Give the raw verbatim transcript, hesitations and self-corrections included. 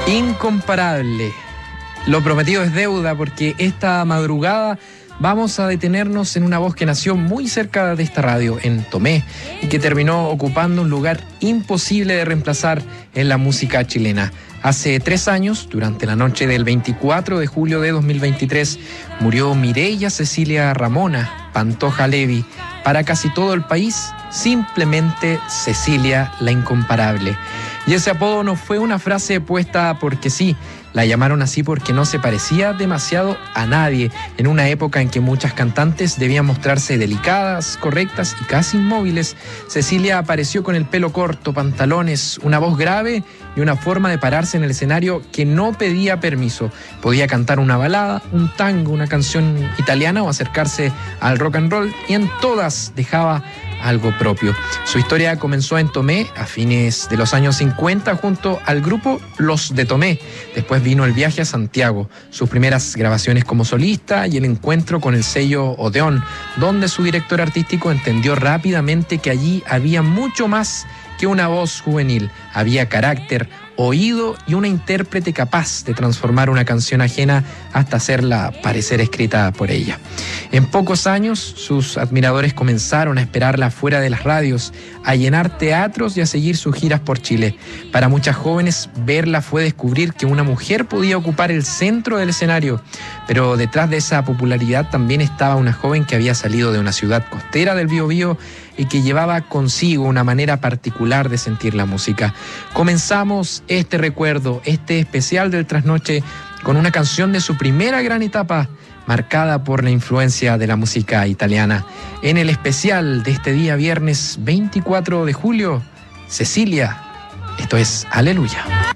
Incomparable. Lo prometido es deuda, porque esta madrugada vamos a detenernos en una voz que nació muy cerca de esta radio, en Tomé, y que terminó ocupando un lugar imposible de reemplazar en la música chilena. Hace tres años, durante la noche del veinticuatro de julio de dos mil veintitrés, murió Mireya Cecilia Ramona Pantoja Levi. Para casi todo el país, simplemente Cecilia la Incomparable. Y ese apodo no fue una frase puesta porque sí, la llamaron así porque no se parecía demasiado a nadie, en una época en que muchas cantantes debían mostrarse delicadas, correctas y casi inmóviles. Cecilia apareció con el pelo corto, pantalones, una voz grave y una forma de pararse en el escenario que no pedía permiso. Podía cantar una balada, un tango, una canción italiana o acercarse al rock and roll, y en todas dejaba algo propio. Su historia comenzó en Tomé a fines de los años cincuenta junto al grupo Los de Tomé. Después vino el viaje a Santiago, sus primeras grabaciones como solista y el encuentro con el sello Odeón, donde su director artístico entendió rápidamente que allí había mucho más que una voz juvenil. Había carácter, oído y una intérprete capaz de transformar una canción ajena hasta hacerla parecer escrita por ella. En pocos años, sus admiradores comenzaron a esperarla fuera de las radios, a llenar teatros y a seguir sus giras por Chile. Para muchas jóvenes, verla fue descubrir que una mujer podía ocupar el centro del escenario. Pero detrás de esa popularidad también estaba una joven que había salido de una ciudad costera del Biobío y que llevaba consigo una manera particular de sentir la música. Comenzamos este recuerdo, este especial del Trasnoche, con una canción de su primera gran etapa, marcada por la influencia de la música italiana. En el especial de este día viernes veinticuatro de julio, Cecilia, esto es Aleluya.